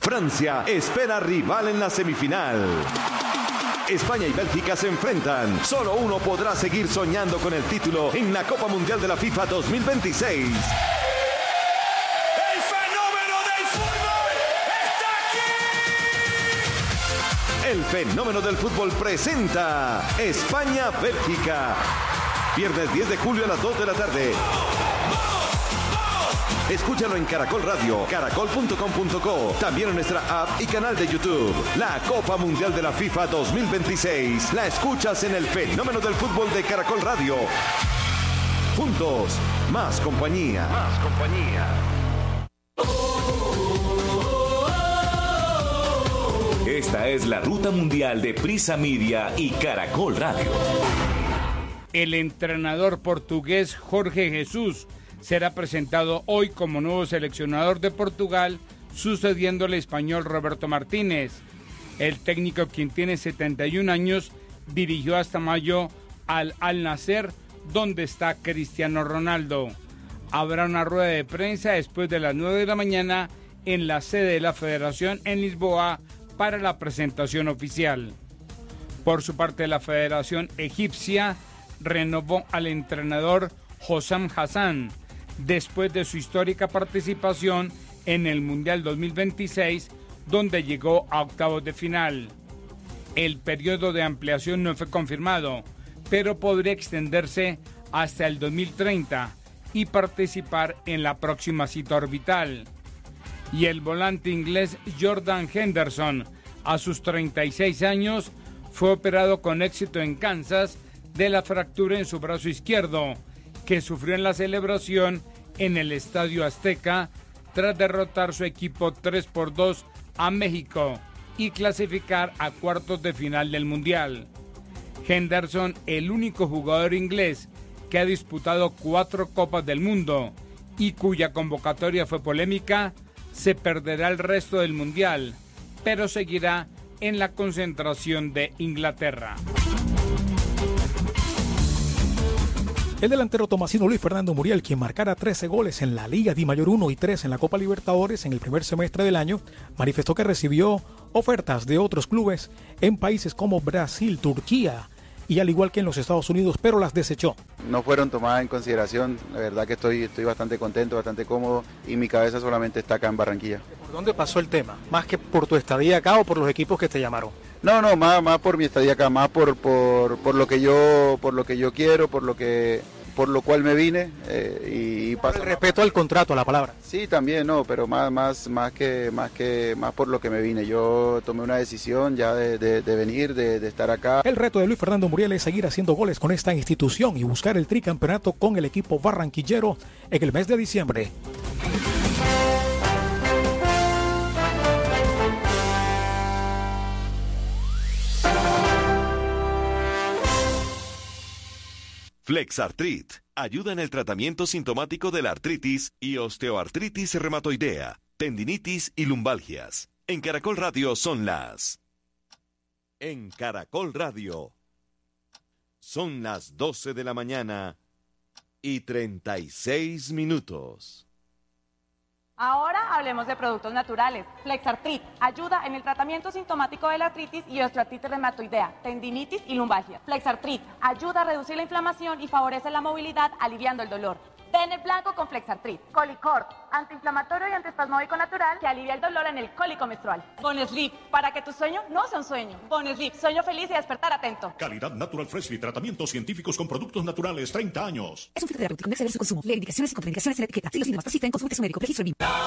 Francia espera rival en la semifinal. España y Bélgica se enfrentan. Solo uno podrá seguir soñando con el título en la Copa Mundial de la FIFA 2026. ¡El fenómeno del fútbol está aquí! El fenómeno del fútbol presenta España-Bélgica. Viernes 10 de julio a las 2 de la tarde. Escúchalo en Caracol Radio, caracol.com.co, también en nuestra app y canal de YouTube. La Copa Mundial de la FIFA 2026. La escuchas en el fenómeno del fútbol de Caracol Radio. Juntos, más compañía. Más compañía. Esta es la ruta mundial de Prisa Media y Caracol Radio. El entrenador portugués Jorge Jesús será presentado hoy como nuevo seleccionador de Portugal, sucediendo al español Roberto Martínez. El técnico, quien tiene 71 años, dirigió hasta mayo al Al-Nassr, donde está Cristiano Ronaldo. Habrá una rueda de prensa después de las 9 de la mañana en la sede de la Federación en Lisboa para la presentación oficial. Por su parte, la Federación Egipcia renovó al entrenador Hossam Hassan después de su histórica participación en el Mundial 2026, donde llegó a octavos de final. El periodo de ampliación no fue confirmado, pero podría extenderse hasta el 2030 y participar en la próxima cita orbital. Y el volante inglés Jordan Henderson, a sus 36 años, fue operado con éxito en Kansas de la fractura en su brazo izquierdo, que sufrió en la celebración en el Estadio Azteca tras derrotar su equipo 3-2 a México y clasificar a cuartos de final del Mundial. Henderson, el único jugador inglés que ha disputado 4 Copas del Mundo y cuya convocatoria fue polémica, se perderá el resto del Mundial, pero seguirá en la concentración de Inglaterra. El delantero tomasino Luis Fernando Muriel, quien marcara 13 goles en la Liga Dimayor 1 y 3 en la Copa Libertadores en el primer semestre del año, manifestó que recibió ofertas de otros clubes en países como Brasil, Turquía y al igual que en los Estados Unidos, pero las desechó. No fueron tomadas en consideración, la verdad que estoy bastante contento, bastante cómodo y mi cabeza solamente está acá en Barranquilla. ¿Por dónde pasó el tema? ¿Más que por tu estadía acá o por los equipos que te llamaron? No, más por mi estadía acá, más por lo que yo quiero, por lo cual me vine y pasa. El respeto al contrato, a la palabra. Sí, también, no, pero más por lo que me vine. Yo tomé una decisión ya de venir, de estar acá. El reto de Luis Fernando Muriel es seguir haciendo goles con esta institución y buscar el tricampeonato con el equipo barranquillero en el mes de diciembre. Flexartrit ayuda en el tratamiento sintomático de la artritis y osteoartritis reumatoidea, tendinitis y lumbalgias. En Caracol Radio son las... En Caracol Radio son las 12 de la mañana y 36 minutos. Ahora hablemos de productos naturales. Flexartrit ayuda en el tratamiento sintomático de la artritis y osteoartritis reumatoidea, tendinitis y lumbalgia. Flexartrit ayuda a reducir la inflamación y favorece la movilidad, aliviando el dolor. Den el blanco con Flexartrit. Colicort, antiinflamatorio y antiespasmódico natural que alivia el dolor en el cólico menstrual. Bonesleep, para que tu sueño no sea un sueño. Bonesleep, sueño feliz y despertar atento. Calidad Natural Freshly, tratamientos científicos con productos naturales, 30 años. Es un fitoterapéutico, no exceder su consumo. Lee indicaciones y contraindicaciones en la etiqueta. Si los síntomas persisten, consulte a su médico. Registro